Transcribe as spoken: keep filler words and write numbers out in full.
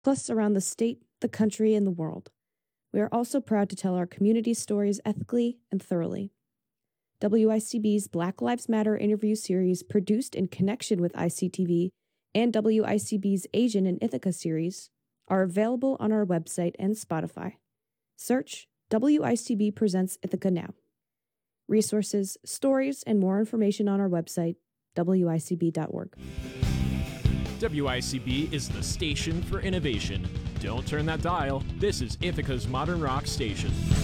plus around the state, the country, and the world. We are also proud to tell our community stories ethically and thoroughly. W I C B's Black Lives Matter interview series, produced in connection with I C T V, and W I C B's Asian and Ithaca series are available on our website and Spotify. Search W I C B Presents Ithaca now. Resources, stories, and more information on our website, W I C B dot org. W I C B is the station for innovation. Don't turn that dial. This is Ithaca's Modern Rock Station.